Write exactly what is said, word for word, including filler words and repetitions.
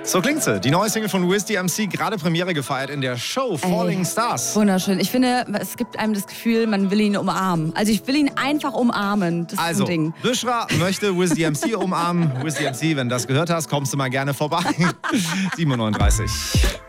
So klingt sie. Die neue Single von Wiz D M C, gerade Premiere gefeiert in der Show Falling Ey, Stars. Wunderschön. Ich finde, es gibt einem das Gefühl, man will ihn umarmen. Also ich will ihn einfach umarmen. Das Also, ist ein Ding. Bushra möchte Wiz D M C umarmen. Wiz D M C, wenn du das gehört hast, kommst du mal gerne vorbei. sieben Uhr neununddreißig.